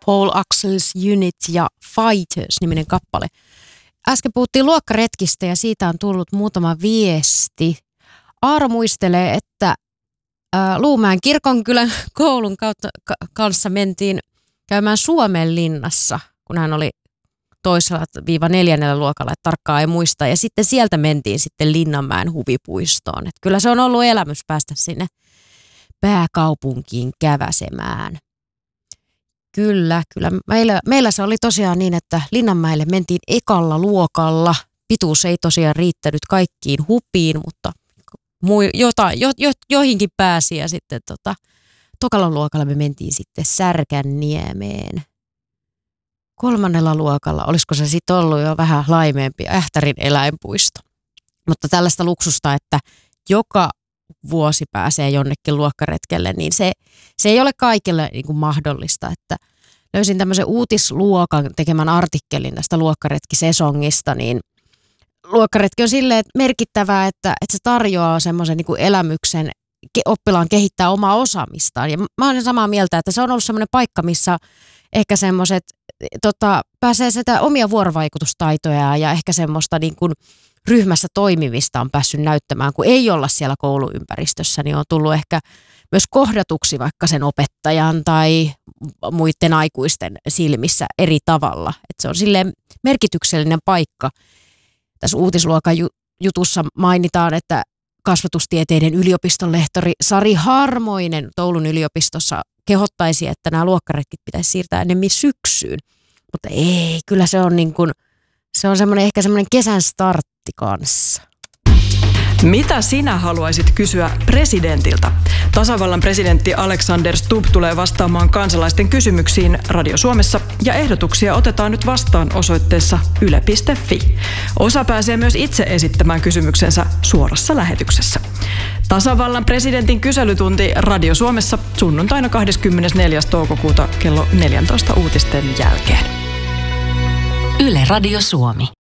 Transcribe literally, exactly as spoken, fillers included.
Paul Axels Unit ja Fighters-niminen kappale. Äsken puhuttiin luokkaretkistä ja siitä on tullut muutama viesti. Aaro muistelee, että ää, Luumäen kirkonkylän koulun kautta, ka, kanssa mentiin käymään Suomenlinnassa, kun hän oli toisella viiva neljännellä luokalla, että tarkkaan ei muista. Ja sitten sieltä mentiin sitten Linnanmäen huvipuistoon. Että kyllä se on ollut elämys päästä sinne pääkaupunkiin käväsemään. Kyllä, kyllä. Meillä, meillä se oli tosiaan niin, että Linnanmäelle mentiin ekalla luokalla. Pituus ei tosiaan riittänyt kaikkiin hupiin, mutta mui, jota, jo, jo, joihinkin pääsi. Ja sitten tota, tokalla luokalla me mentiin sitten Särkänniemeen. Kolmannella luokalla, olisiko se sitten ollut jo vähän laimeempi, Ähtärin eläinpuisto. Mutta tällaista luksusta, että joka vuosi pääsee jonnekin luokkaretkelle, niin se, se ei ole kaikille niin kuin mahdollista. Että löysin tämmöisen uutisluokan tekemän artikkelin tästä luokkaretkisesongista, niin luokkaretki on silleen merkittävää, että, että se tarjoaa semmoisen niin kuin elämyksen oppilaan kehittää omaa osaamistaan. Ja mä olen samaa mieltä, että se on ollut semmoinen paikka, missä ehkä semmoiset tota, pääsee sitä omia vuorovaikutustaitoja ja ehkä semmoista niin kuin ryhmässä toimivista on päässyt näyttämään, kun ei olla siellä kouluympäristössä, niin on tullut ehkä myös kohdatuksi vaikka sen opettajan tai muiden aikuisten silmissä eri tavalla. Et se on silleen merkityksellinen paikka. Tässä uutisluokan jutussa mainitaan, että kasvatustieteiden yliopiston lehtori Sari Harmoinen Oulun yliopistossa kehottaisi, että nämä luokkaretkit pitäisi siirtää enemmän syksyyn. Mutta ei, kyllä se on niin kuin, se on semmoinen ehkä semmoinen kesän startti kanssa. Mitä sinä haluaisit kysyä presidentiltä? Tasavallan presidentti Alexander Stubb tulee vastaamaan kansalaisten kysymyksiin Radio Suomessa ja ehdotuksia otetaan nyt vastaan osoitteessa yle piste fi. Osa pääsee myös itse esittämään kysymyksensä suorassa lähetyksessä. Tasavallan presidentin kyselytunti Radio Suomessa sunnuntaina kahdeskymmenesneljäs toukokuuta kello neljätoista uutisten jälkeen. Yle Radio Suomi.